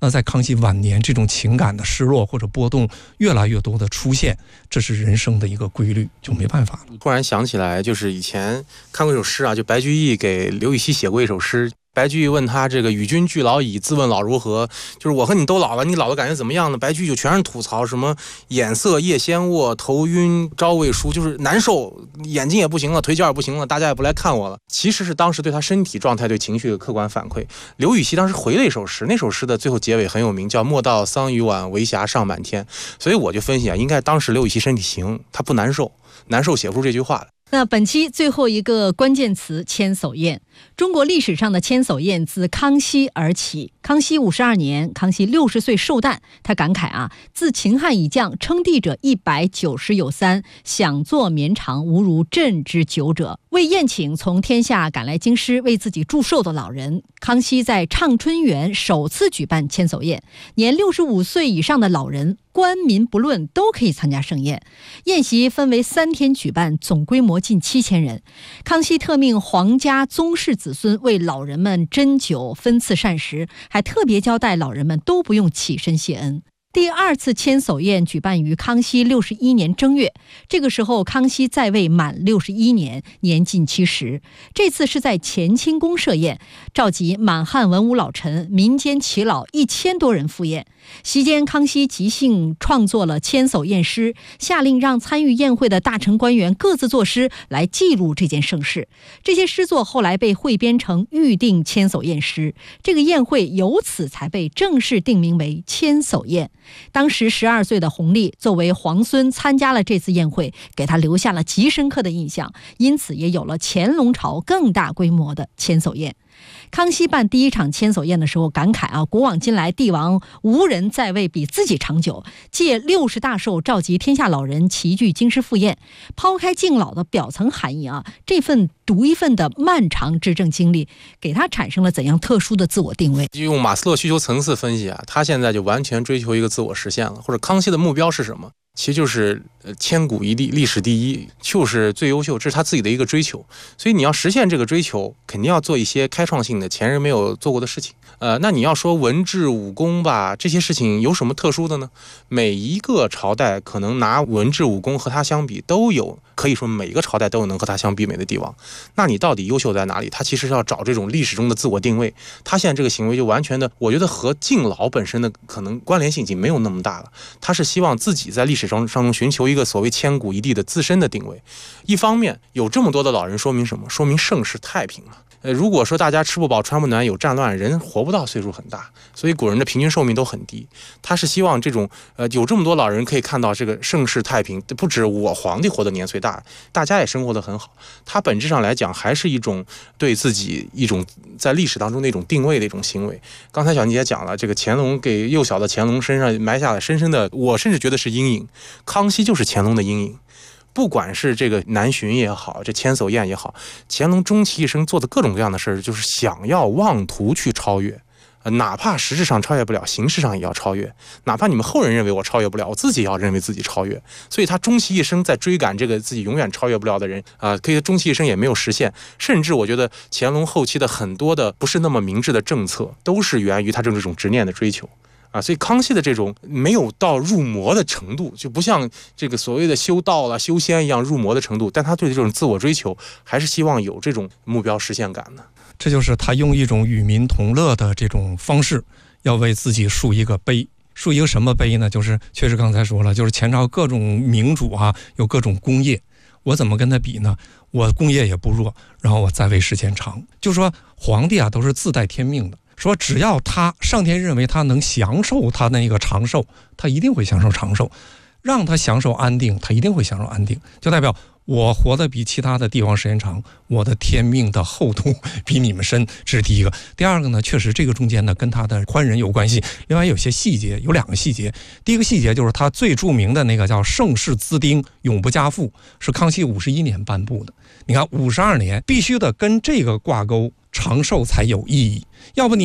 那在康熙晚年，这种情感的失落或者波动越来越多的出现，这是人生的一个规律，就没办法了。 突然想起来，就是以前看过一首诗啊，就白居易给刘禹锡写过一首诗。白居易问他这个与君俱老矣，自问老如何？就是我和你都老了，你老的感觉怎么样呢？白居易就全是吐槽，什么眼色夜先卧，头晕朝未梳，就是难受，眼睛也不行了，腿脚也不行了，大家也不来看我了。其实是当时对他身体状态、对情绪的客观反馈。刘禹锡当时回了一首诗，那首诗的最后结尾很有名，叫莫道桑榆晚，为霞尚满天。所以我就分析啊，应该当时刘禹锡身体行，他不难受，难受写不出这句话来。 那本期最后一个关键词，千叟宴。中国历史上的千叟宴自康熙而起。康熙52年，康熙60岁寿诞，他感慨啊，自秦汉以降，称帝者190有3，享作绵长，无如朕之久者。为宴请从天下赶来京师为自己祝寿的老人，康熙在畅春园首次举办千叟宴，年65岁以上的老人，官民不论都可以参加盛宴。宴席分为3天举办，总规模近7000人。康熙特命皇家宗室子孙为老人们斟酒分赐膳食，还特别交代老人们都不用起身谢恩。第2次千叟宴举办于康熙61年正月，这个时候康熙在位满61年，年近70。这次是在乾清宫设宴，召集满汉文武老臣、民间耆老1000多人赴宴。席间，康熙即兴创作了千叟宴诗，下令让参与宴会的大臣官员各自作诗来记录这件盛事。这些诗作后来被汇编成《预定千叟宴诗》，这个宴会由此才被正式定名为千叟宴。当时12岁的弘历作为皇孙参加了这次宴会，给他留下了极深刻的印象，因此也有了乾隆朝更大规模的千叟宴。康熙办第1场千叟宴的时候感慨啊，古往今来帝王无人在位比自己长久，借60大寿召集天下老人齐聚京师赴宴。抛开敬老的表层含义啊，这份独一份的漫长执政经历给他产生了怎样特殊的自我定位？ 用马斯洛需求层次分析啊，他现在就完全追求一个自我实现了。或者康熙的目标是什么？其实就是千古一帝，历史第一，就是最优秀，这是他自己的一个追求。所以你要实现这个追求，肯定要做一些开创性的前人没有做过的事情。那你要说文治武功吧，这些事情有什么特殊的呢？每一个朝代可能拿文治武功和他相比都有，可以说每一个朝代都有能和他相媲美的帝王。那你到底优秀在哪里？他其实要找这种历史中的自我定位。他现在这个行为就完全的，我觉得和敬老本身的可能关联性已经没有那么大了。他是希望自己在历史上中寻求一个所谓千古一帝的自身的定位。一方面有这么多的老人，说明什么？说明盛世太平了。如果说大家吃不饱穿不暖有战乱，人活不到岁数很大，所以古人的平均寿命都很低。他是希望这种有这么多老人可以看到这个盛世太平，不止我皇帝活得年岁大，大家也生活得很好。他本质上来讲还是一种对自己一种在历史当中的一种定位的一种行为。刚才小妮也讲了，这个乾隆给幼小的乾隆身上埋下了深深的，我甚至觉得是阴影。康熙就是乾隆的阴影。不管是这个南巡也好，这千叟宴也好，乾隆终其一生做的各种各样的事儿，就是想要妄图去超越，哪怕实质上超越不了，形式上也要超越，哪怕你们后人认为我超越不了，我自己也要认为自己超越。所以他终其一生在追赶这个自己永远超越不了的人可以终其一生也没有实现。甚至我觉得乾隆后期的很多的不是那么明智的政策，都是源于他这种执念的追求。所以康熙的这种没有到入魔的程度，就不像这个所谓的修道了、修仙一样入魔的程度，但他对这种自我追求还是希望有这种目标实现感的。 这就是他用一种与民同乐的这种方式，要为自己树一个碑。树一个什么碑呢？就是确实刚才说了，就是前朝各种明主有各种功业，我怎么跟他比呢？我功业也不弱，然后我在位时间长。就说皇帝都是自带天命的，说只要他上天认为他能享受他那个长寿，他一定会享受长寿，让他享受安定，他一定会享受安定，就代表我活得比其他的帝王时间长，我的天命的厚度比你们深，这是第一个。第二个呢，确实这个中间呢跟他的宽仁有关系。另外有些细节，有2个细节。第一个细节就是他最著名的那个叫盛世滋丁，永不加赋，是康熙51年颁布的。你看52年必须得跟这个挂钩，长寿才有意义。要不你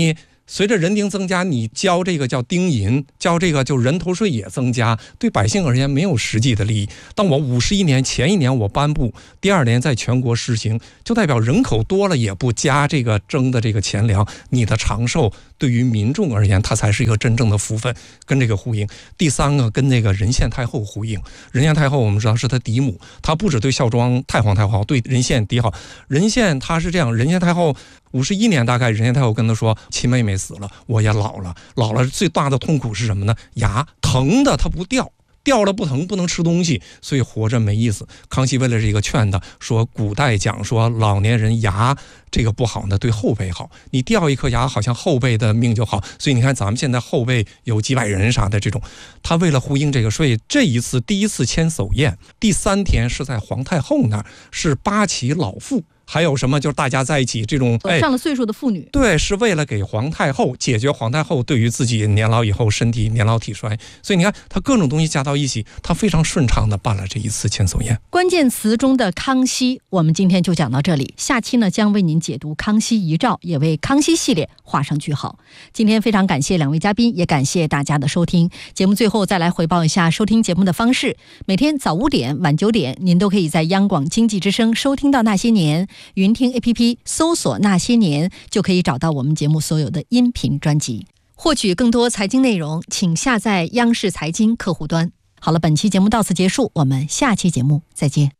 随着人丁增加，你交这个叫丁银，交这个就人头税也增加，对百姓而言没有实际的利益。当我51年前一年我颁布，第2年在全国实行，就代表人口多了也不加这个征的这个钱粮，你的长寿对于民众而言，它才是一个真正的福分，跟这个呼应。第3个跟那个仁献太后呼应。仁献太后我们知道是他嫡母，他不只对孝庄太皇太后好，对仁献嫡好。仁献他是这样，仁献太后51年大概，仁献太后跟他说，亲妹妹死了，我也老了最大的痛苦是什么呢？牙疼的它不掉，掉了不疼，不能吃东西，所以活着没意思。康熙为了这个劝他说，古代讲说老年人牙这个不好呢，对后辈好，你掉一颗牙好像后辈的命就好，所以你看咱们现在后辈有几百人啥的这种。他为了呼应这个，所以这一次第1次迁叟宴，第3天是在皇太后那儿，是8旗老妇，还有什么就是大家在一起这种上了岁数的妇女， 对，是为了给皇太后解决皇太后对于自己年老以后身体年老体衰，所以你看他各种东西加到一起，他非常顺畅的办了这一次迁叟宴。 关键词中的康熙，我们今天就讲到这里，下期呢将为您解读康熙遗诏，也为康熙系列画上句号。今天非常感谢2位嘉宾，也感谢大家的收听。节目最后再来回报一下收听节目的方式，每天早5点晚9点您都可以在央广经济之声收听到那些年，云听 APP 搜索那些年就可以找到我们节目所有的音频专辑。获取更多财经内容，请下载央视财经客户端。好了，本期节目到此结束，我们下期节目再见。